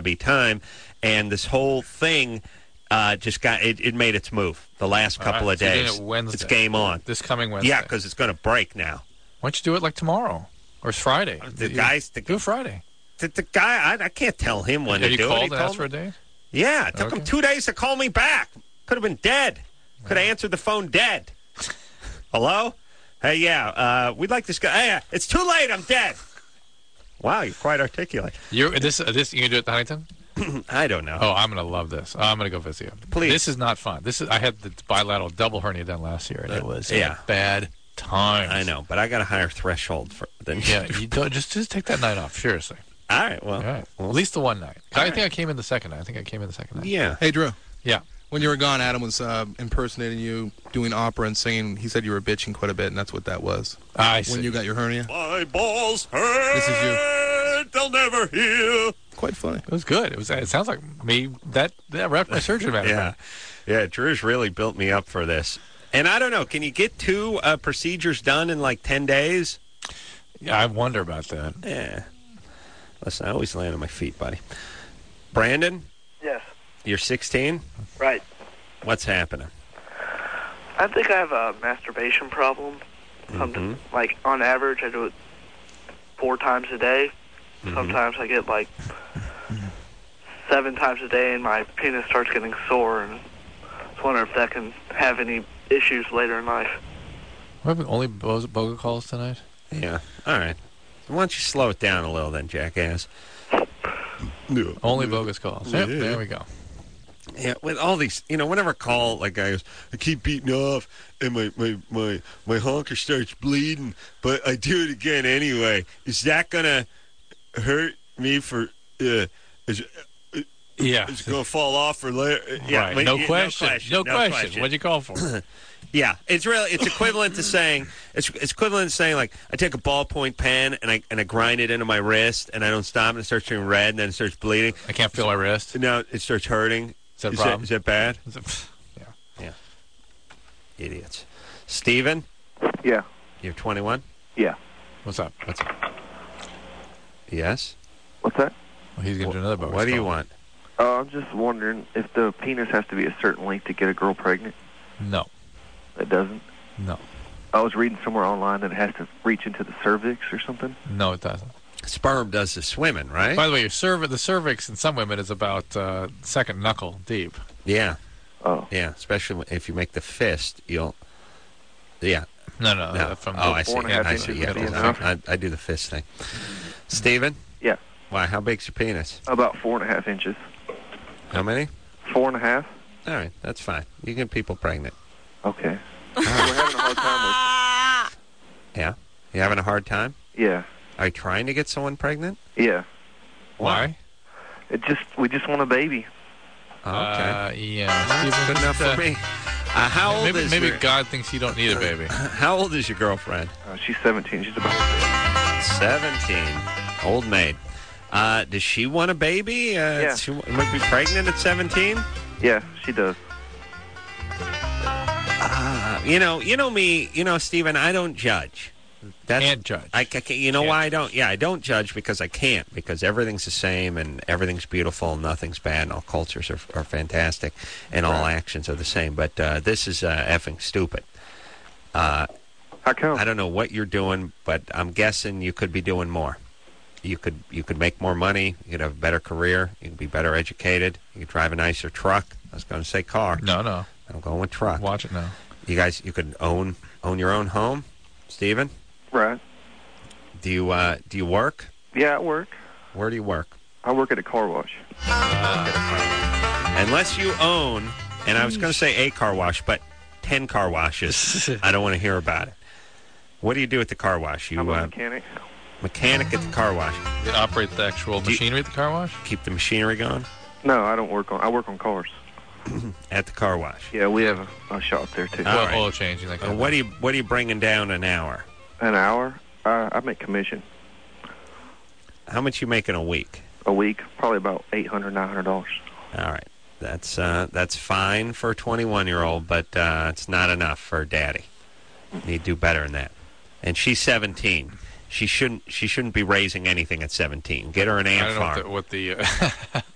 be time. And this whole thing just got it made its move the last couple of days. You're doing it Wednesday. It's game on. This coming Wednesday. Yeah, because it's going to break now. Why don't you do it like tomorrow or Friday? Do it Friday. The guy, I can't tell him when to do it. Have you called and asked for a date? Yeah, it took him 2 days to call me back. Could have been dead. Could have answered the phone dead. Hello? Hey, yeah, we'd like this guy. Hey, it's too late. I'm dead. Wow, you're quite articulate. You gonna do it at the Huntington? I don't know. Oh, I'm gonna love this. I'm gonna go visit you. Please. This is not fun. I had the bilateral double hernia done last year, and it was a bad time. I know, but I got a higher threshold than you. Yeah, you don't just take that night off. Seriously. All right. Well, at least the one night. I think I came in the second night. Yeah. Hey, Drew. Yeah. When you were gone, Adam was impersonating you, doing opera and singing. He said you were bitching quite a bit, and that's what that was. I see. When you got your hernia. My balls hurt. This is you. They'll never heal. Quite funny. It was good. It sounds like me. That wrapped my surgery matter. Yeah. Drew's really built me up for this. And I don't know. Can you get 2 procedures done in like 10 days? Yeah, I wonder about that. Yeah. Listen, I always land on my feet, buddy. Brandon? Yes. You're 16? Right. What's happening? I think I have a masturbation problem. Like, on average, I do it 4 times a day. Sometimes I get, 7 times a day, and my penis starts getting sore. And I was wondering if that can have any issues later in life. We're having only BOGO calls tonight? Yeah. All right. Why don't you slow it down a little then, jackass? Only bogus calls. Yep, there we go. Yeah, with all these, whenever I call, like guy goes, I keep beating off, and my honker starts bleeding, but I do it again anyway. Is that gonna hurt me for? Is it gonna fall off or later? Yeah, right. No question. What'd you call for? Yeah, it's equivalent to saying like I take a ballpoint pen and I grind it into my wrist and I don't stop and it starts turning red and then it starts bleeding. I can't feel my wrist. No, it starts hurting. Is that a problem? Is that bad? Yeah. Idiots. Steven? Yeah. You're 21? Yeah. What's up? Yes? What's that? Well, he's going to do another bogus What do you call. want? I'm just wondering if the penis has to be a certain length to get a girl pregnant. No. It doesn't? No. I was reading somewhere online that it has to reach into the cervix or something. No, it doesn't. Sperm does the swimming, right? By the way, the cervix in some women is about second knuckle deep. Yeah. Oh. Yeah, especially if you make the fist, you'll... Yeah. No. I see. I see. Yeah, I do the fist thing. Steven? Yeah. Why? How big's your penis? About 4.5 inches. How many? 4.5. All right, that's fine. You can get people pregnant. Okay. We're having a hard time with... Yeah? You having a hard time? Yeah. Are you trying to get someone pregnant? Yeah. Why? We just want a baby. Oh, okay. Yeah. That's good enough for me. How old is maybe God thinks you don't need a baby. How old is your girlfriend? She's 17. She's about 17. Old maid. Does she want a baby? Yeah. She might be pregnant at 17? Yeah, she does. You know me, Steven, I don't judge. Can't judge. Why I don't? Yeah, I don't judge because I can't, because everything's the same and everything's beautiful and nothing's bad and all cultures are fantastic and all actions are the same. But this is effing stupid. How come? I don't know what you're doing, but I'm guessing you could be doing more. You could make more money. You could have a better career. You could be better educated. You could drive a nicer truck. I was going to say car. No. I'm going with truck. Watch it now. You could own your own home, Steven? Right. Do you work? Yeah, I work. Where do you work? I work at a car wash. Unless you own, and I was going to say a car wash, but 10 car washes. I don't want to hear about it. What do you do at the car wash? I'm a mechanic. Mechanic at the car wash. You operate the actual machinery at the car wash? Keep the machinery going? No, I work on cars. At the car wash. Yeah, we have a shop there too. Oil changing. What are you bringing down an hour? An hour? I make commission. How much you make in a week? A week, probably about $800, $900. All right, that's fine for a 21-year-old, but it's not enough for daddy. You do better than that. And she's 17. She shouldn't be raising anything at 17. Get her an ant farm. I don't know what the